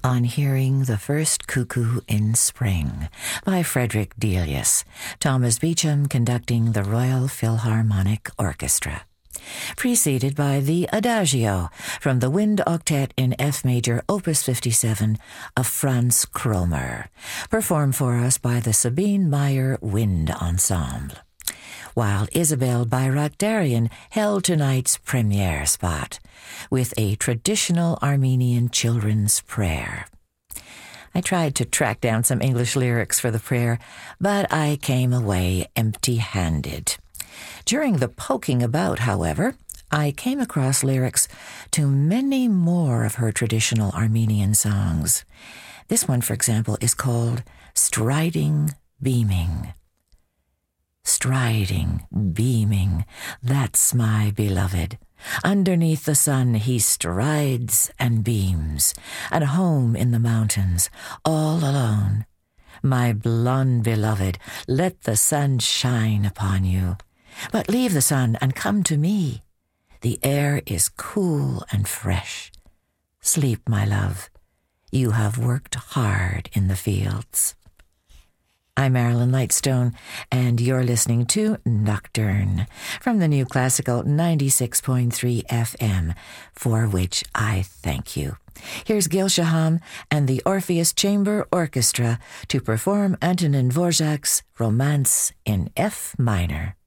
On Hearing the First Cuckoo in Spring by Frederick Delius, Thomas Beecham conducting the Royal Philharmonic Orchestra. Preceded by the Adagio from the Wind Octet in F Major, Opus 57 of Franz Kromer, performed for us by the Sabine Meyer Wind Ensemble. While Isabel Bayrakdarian held tonight's premiere spot with a traditional Armenian children's prayer. I tried to track down some English lyrics for the prayer, but I came away empty-handed. During the poking about, however, I came across lyrics to many more of her traditional Armenian songs. This one, for example, is called Striding Beaming. Striding, beaming, that's my beloved. Underneath the sun he strides and beams, at home in the mountains, all alone. My blonde beloved, let the sun shine upon you. But leave the sun and come to me. The air is cool and fresh. Sleep, my love. You have worked hard in the fields. I'm Marilyn Lightstone, and you're listening to Nocturne from the New Classical 96.3 FM, for which I thank you. Here's Gil Shaham and the Orpheus Chamber Orchestra to perform Antonin Dvorak's Romance in F minor.